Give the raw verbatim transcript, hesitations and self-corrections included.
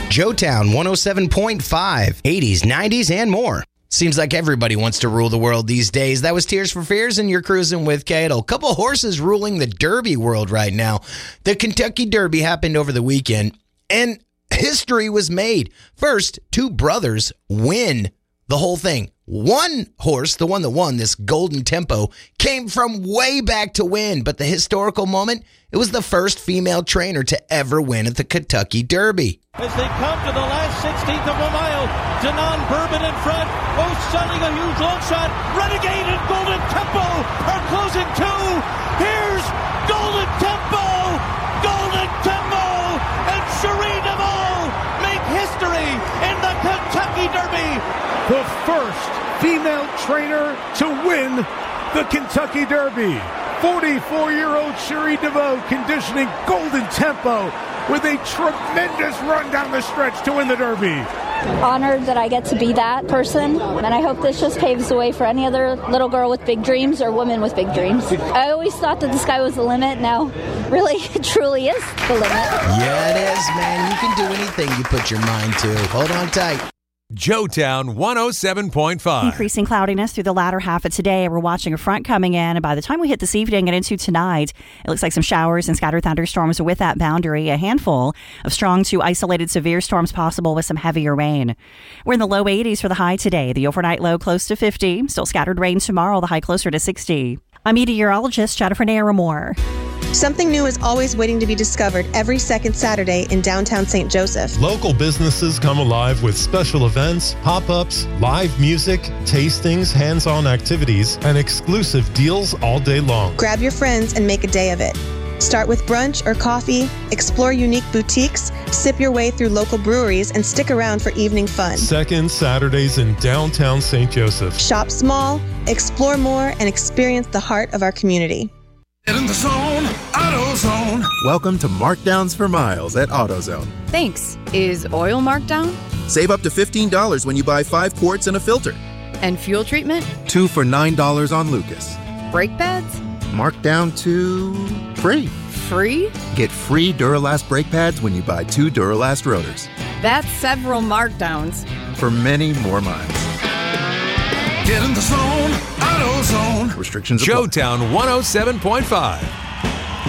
Joetown one oh seven point five, eighties, nineties, and more. Seems like everybody wants to rule the world these days. That was Tears for Fears, and you're cruising with Cadle. Couple horses ruling the Derby world right now. The Kentucky Derby happened over the weekend, and history was made. First, two brothers win the whole thing. One horse, the one that won, this Golden Tempo, came from way back to win. But the historical moment, it was the first female trainer to ever win at the Kentucky Derby. As they come to the last sixteenth of a mile, Denon Bourbon in front. Oh, selling a huge long shot. Renegade and Golden Tempo are closing two. Here's Golden Tempo. Golden Tempo and Cherie DeVaux make history in the Kentucky Derby. The first female trainer to win the Kentucky Derby. forty-four-year-old Cherie DeVaux conditioning Golden Tempo with a tremendous run down the stretch to win the Derby. Honored that I get to be that person, and I hope this just paves the way for any other little girl with big dreams or woman with big dreams. I always thought that the sky was the limit. Now, really, it truly is the limit. Yeah, it is, man. You can do anything you put your mind to. Hold on tight. Joetown one oh seven point five. Increasing cloudiness through the latter half of today. We're watching a front coming in, and by the time we hit this evening and into tonight, it looks like some showers and scattered thunderstorms with that boundary. A handful of strong to isolated severe storms possible with some heavier rain. We're in the low eighties for the high today. The overnight low close to fifty. Still scattered rain tomorrow, the high closer to sixty. I'm meteorologist Jennifer Naramore. Something new is always waiting to be discovered every second Saturday in downtown Saint Joseph. Local businesses come alive with special events, pop-ups, live music, tastings, hands-on activities, and exclusive deals all day long. Grab your friends and make a day of it. Start with brunch or coffee, explore unique boutiques, sip your way through local breweries, and stick around for evening fun. Second Saturdays in downtown Saint Joseph. Shop small, explore more, and experience the heart of our community. Get in the zone, AutoZone. Welcome to Markdowns for Miles at AutoZone. Thanks. Is oil marked down? Save up to fifteen dollars when you buy five quarts and a filter. And fuel treatment? Two for nine dollars on Lucas. Brake pads? Marked down to free. Free? Get free Duralast brake pads when you buy two Duralast rotors. That's several markdowns. For many more miles. Get in the zone, AutoZone. Restrictions apply. Joetown one oh seven point five.